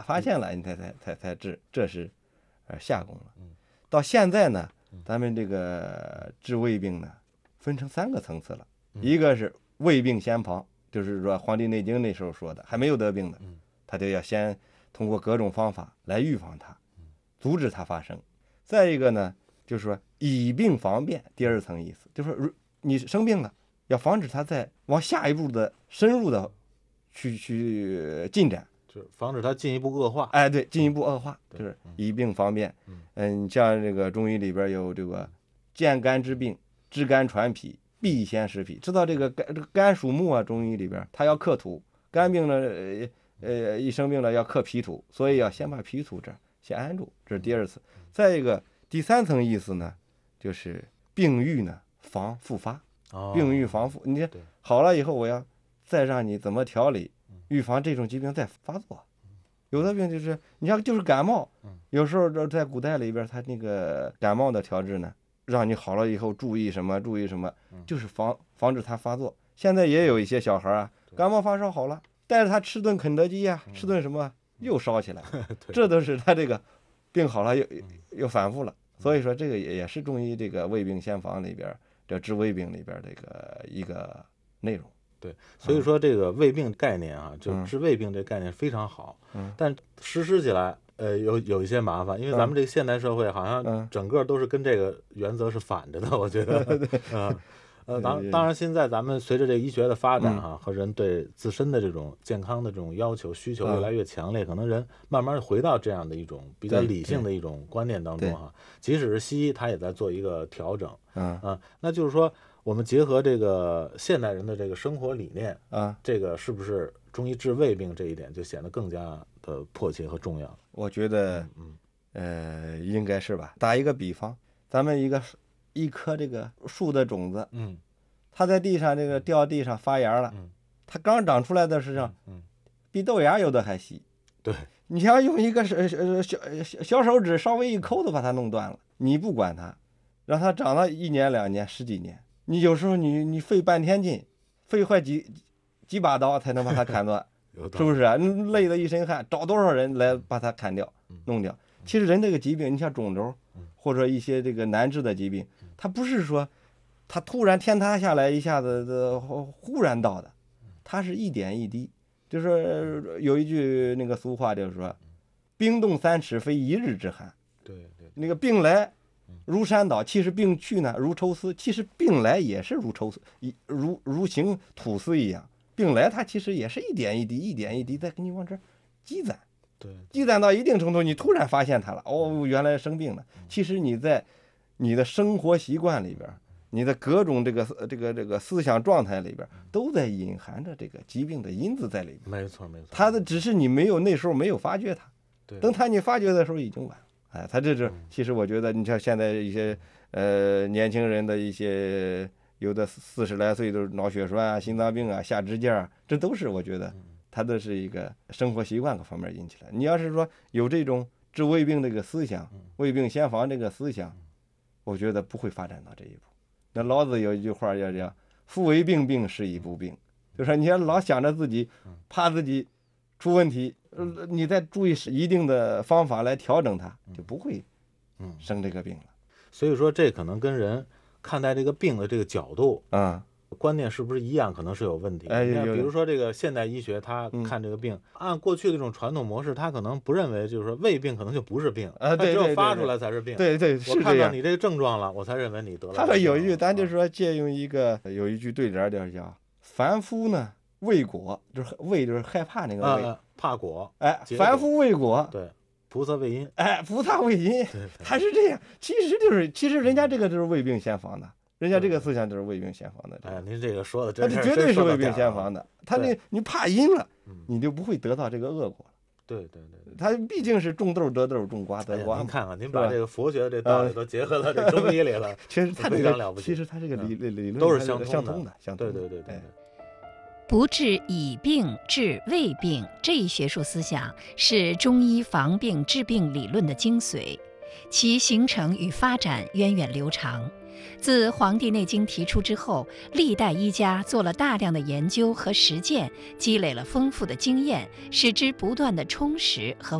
发现了你才治，这是下功了。到现在呢，咱们这个治胃病呢，分成3个层次了。一个是胃病先防，就是说《黄帝内经》那时候说的，还没有得病的，他就要先通过各种方法来预防它，阻止它发生。再一个呢，就是说以病防变，第2层意思就是说你生病了，要防止它再往下一步的深入的去进展， 就是防止它进一步恶化。 哎，对，进一步恶化，就是以病防变。像这个中医里边有这个见肝之病，知肝传脾，必先食脾。知道这个肝属木啊，中医里边它要克土，肝病了，一生病了要克脾土，所以要先把脾土这儿先安住，这是第2次。再一个第3层意思呢，就是病愈呢防复发，病愈防复。你好了以后，我要再让你怎么调理，预防这种疾病再发作。有的病就是你像就是感冒，有时候在古代里边，他那个感冒的调治呢，让你好了以后注意什么，就是防止它发作。现在也有一些小孩啊，感冒发烧好了，带着他吃顿肯德基呀，吃顿什么又烧起来，这都是他这个病好了又反复了。所以说这个也是中医这个胃病先防里边这治胃病里边这个一个内容。 对，所以说这个胃病概念啊，就治胃病这概念非常好，但实施起来有一些麻烦，因为咱们这个现代社会好像整个都是跟这个原则是反着的，我觉得。当然现在咱们随着这医学的发展和人对自身的这种健康的这种要求需求越来越强烈，可能人慢慢回到这样的一种比较理性的一种观念当中哈。即使是西医，它也在做一个调整。那就是说，我们结合这个现代人的这个生活理念这个是不是中医治胃病这一点就显得更加的迫切和重要？ 我觉得，应该是吧。打一个比方，咱们一颗这个树的种子，它在地上这个掉地上发芽了，它刚长出来的时候，比豆芽有的还细。 对， 你要用一个小手指稍微一抠都把它弄断了，你不管它，让它长到1年2年10几年，你有时候你费半天劲，费坏几把刀才能把它砍断，是不是啊？累得一身汗，找多少人来把它砍掉弄掉？其实人这个疾病，你像肿瘤或者一些这个难治的疾病，它不是说它突然天塌下来一下子忽然到的，它是一点一滴。就是有一句那个俗话，就是说冰冻3尺非一日之寒。 对， 那个病来如山倒，其实病去呢如抽丝。其实病来也是如抽丝，如行吐丝一样。病来它其实也是一点一滴在给你往这积攒。 对， 积攒到一定程度，你突然发现它了，原来生病了。其实你在你的生活习惯里边，你的各种这个思想状态里边，都在隐含着这个疾病的因子在里边。 没错。 它只是你那时候没有发觉它，等你发觉的时候已经晚了。它这是其实我觉得，你像现在一些年轻人的一些有的40来岁都是脑血管啊、心脏病啊、下支架啊，这都是我觉得它都是一个生活习惯各方面引起来。你要是说有这种治胃病这个思想，胃病先防这个思想，我觉得不会发展到这一步。那老子有一句话叫“夫为病，病是以不病”，就是说你要老想着自己，怕自己出问题，你再注意一定的方法来调整它，就不会生这个病了。 所以说，这可能跟人看待这个病的这个角度观念是不是一样，可能是有问题。比如说这个现代医学，他看这个病，按过去的这种传统模式，他可能不认为就是说胃病可能就不是病，他只有发出来才是病。 对， 我看到你这个症状了，我才认为你得了。 他有一句，咱就是说借用有一句对联叫“凡夫呢畏果”，就是畏就是害怕那个畏， 怕果。 凡夫畏果， 对，菩萨畏因。 菩萨畏因，他是这样。其实人家这个就是胃病先防的。人家这个思想就是胃病先防的。 您这个说的真是， 他绝对是胃病先防的。他你怕阴了，你就不会得到这个恶果了。 对， 他毕竟是种豆得豆，种瓜得瓜。 您看看，您把这个佛学的这道理都结合到这中医里了， 其实他非常了不起。 其实他这个理论都是相通的。 对。 不治已病治未病这一学术思想是中医防病治病理论的精髓，其形成与发展源远流长。自《黄帝内经》提出之后，历代医家做了大量的研究和实践，积累了丰富的经验，使之不断的充实和